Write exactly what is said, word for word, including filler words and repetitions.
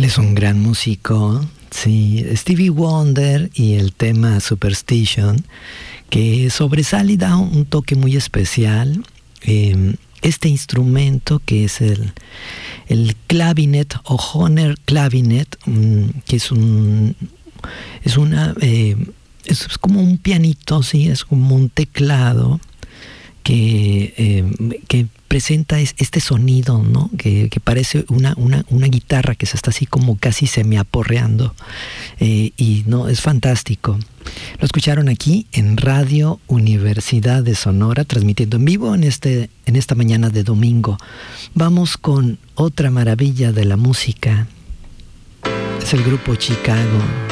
Él es un gran músico, sí, Stevie Wonder, y el tema Superstition, que sobresale y da un toque muy especial. Eh, este instrumento que es el, el clavinet o Hohner clavinet, um, que es un es una eh, es como un pianito, sí, es como un teclado que, eh, que presenta este sonido, ¿no? Que, que parece una, una, una guitarra que se está así como casi semiaporreando, eh, y no, es fantástico. Lo escucharon aquí en Radio Universidad de Sonora, transmitiendo en vivo en, este, en esta mañana de domingo. Vamos con otra maravilla de la música. Es el grupo Chicago.